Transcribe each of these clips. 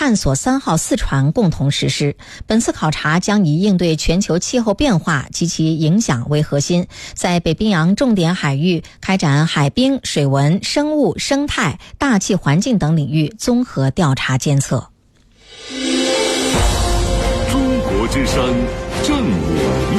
探索3号4船共同实施。本次考察将以应对全球气候变化及其影响为核心，在北冰洋重点海域开展海冰、水文、生物、生态、大气环境等领域综合调查监测。 中国之声正午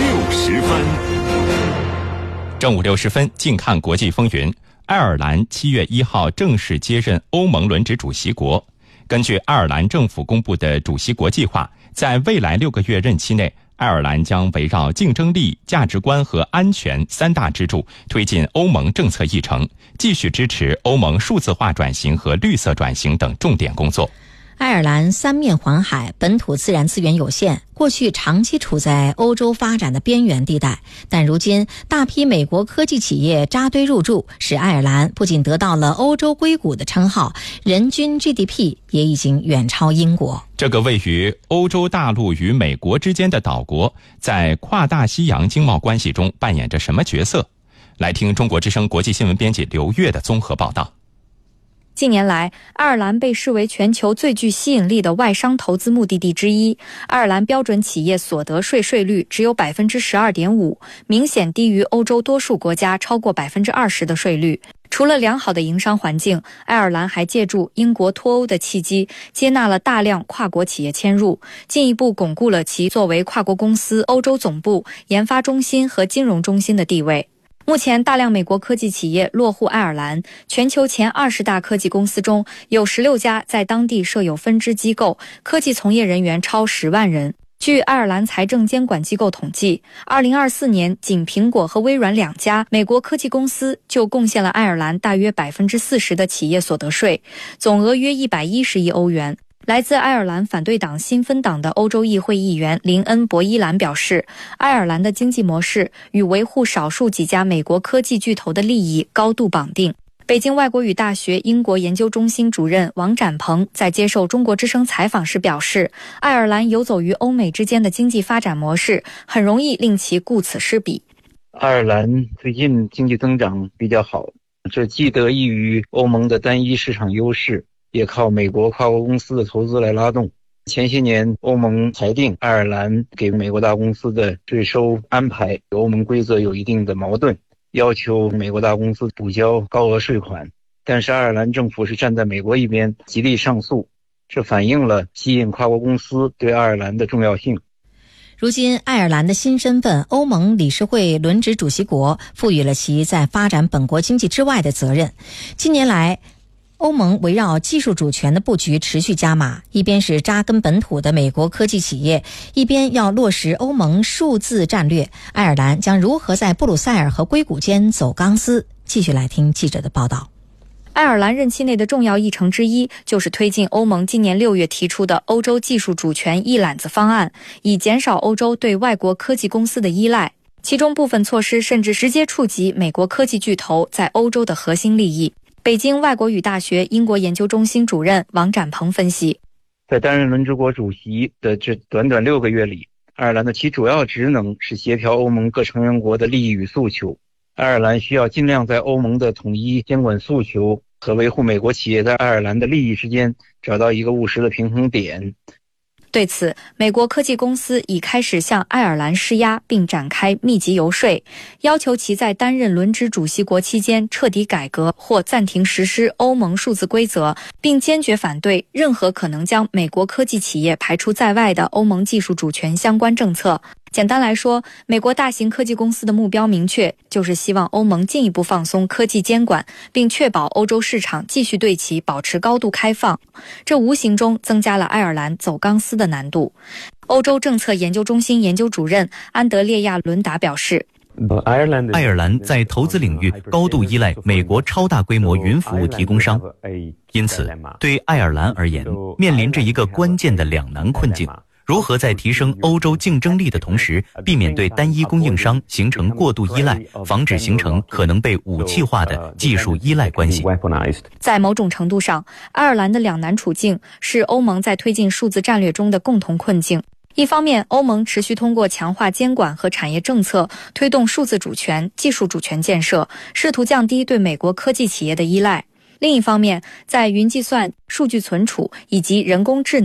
60分。 正午60分，近看国际风云。爱尔兰7月1号正式接任欧盟轮值主席国。根据爱尔兰政府公布的主席国计划，在未来6个月任期内，爱尔兰将围绕竞争力、价值观和安全3大支柱，推进欧盟政策议程，继续支持欧盟数字化转型和绿色转型等重点工作。 爱尔兰3面环海，本土自然资源有限，过去长期处在欧洲发展的边缘地带，但如今大批美国科技企业扎堆入驻，使爱尔兰不仅得到了欧洲硅谷的称号，人均 GDP 也已经远超英国。 这个位于欧洲大陆与美国之间的岛国，在跨大西洋经贸关系中扮演着什么角色？来听中国之声国际新闻编辑刘越的综合报道。 近年来，爱尔兰被视为全球最具吸引力的外商投资目的地之一。爱尔兰标准企业所得税税率只有 12.5%， 明显低于欧洲多数国家超过 20% 的税率。除了良好的营商环境，爱尔兰还借助英国脱欧的契机，接纳了大量跨国企业迁入，进一步巩固了其作为跨国公司欧洲总部、研发中心和金融中心的地位。目前大量美国科技企业落户爱尔兰，全球前20大科技公司中有16家在当地设有分支机构，科技从业人员超10万人。据爱尔兰财政监管机构统计，2024年仅苹果和微软2家美国科技公司就贡献了爱尔兰大约 40% 的企业所得税，总额约110亿欧元。来自爱尔兰反对党新芬党的欧洲议会议员林恩·博伊兰表示，爱尔兰的经济模式与维护少数几家美国科技巨头的利益高度绑定。北京外国语大学英国研究中心主任王展鹏在接受中国之声采访时表示，爱尔兰游走于欧美之间的经济发展模式，很容易令其顾此失彼。 爱尔兰最近经济增长比较好，这既得益于欧盟的单一市场优势，也靠美国跨国公司的投资来拉动。前些年欧盟裁定爱尔兰给美国大公司的税收安排与欧盟规则有一定的矛盾，要求美国大公司补交高额税款，但是爱尔兰政府是站在美国一边，极力上诉，这反映了吸引跨国公司对爱尔兰的重要性。 如今爱尔兰的新身份欧盟理事会轮值主席国赋予了其在发展本国经济之外的责任。近年来欧盟围绕技术主权的布局持续加码，一边是扎根本土的美国科技企业，一边要落实欧盟数字战略。爱尔兰将如何在布鲁塞尔和硅谷间走钢丝？继续来听记者的报道。 爱尔兰任期内的重要议程之一，就是推进欧盟今年6月提出的欧洲技术主权一揽子方案，以减少欧洲对外国科技公司的依赖。其中部分措施甚至直接触及美国科技巨头在欧洲的核心利益。北京外国语大学英国研究中心主任王展鹏分析， 在担任轮值国主席的这短短6个月里，爱尔兰的其主要职能是协调欧盟各成员国的利益与诉求。爱尔兰需要尽量在欧盟的统一监管诉求和维护美国企业在爱尔兰的利益之间找到一个务实的平衡点。 对此，美国科技公司已开始向爱尔兰施压，并展开密集游说，要求其在担任轮值主席国期间彻底改革或暂停实施欧盟数字规则，并坚决反对任何可能将美国科技企业排除在外的欧盟技术主权相关政策。简单来说，美国大型科技公司的目标明确，就是希望欧盟进一步放松科技监管，并确保欧洲市场继续对其保持高度开放。这无形中增加了爱尔兰走钢丝的难度。欧洲政策研究中心研究主任安德烈亚·伦达表示， 爱尔兰在投资领域高度依赖美国超大规模云服务提供商，因此对爱尔兰而言，面临着一个关键的两难困境。如何在提升欧洲竞争力的同时，避免对单一供应商形成过度依赖，防止形成可能被武器化的技术依赖关系。 在某种程度上，爱尔兰的两难处境是欧盟在推进数字战略中的共同困境。一方面，欧盟持续通过强化监管和产业政策，推动数字主权、技术主权建设，试图降低对美国科技企业的依赖。另一方面，在云计算、数据存储以及人工智能